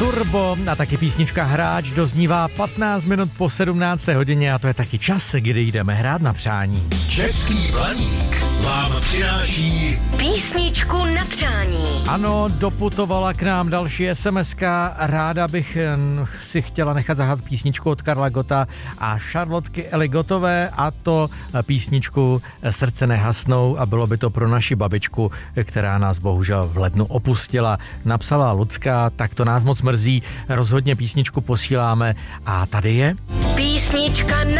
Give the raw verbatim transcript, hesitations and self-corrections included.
Turbo a taky písnička Hráč doznívá patnáct minut po sedmnácté hodině a to je taky čas, kdy jdeme hrát na přání. Český Blaník vám přináší písničku na přání. Ano, doputovala k nám další es em eska. Ráda bych si chtěla nechat zahrát písničku od Karla Gotta a Charlotky Eli Gottové, a to písničku Srdce nehasnou, a bylo by to pro naši babičku, která nás bohužel v lednu opustila. Napsala Lucka, tak to nás moc mrzí. Rozhodně písničku posíláme a tady je Písnička na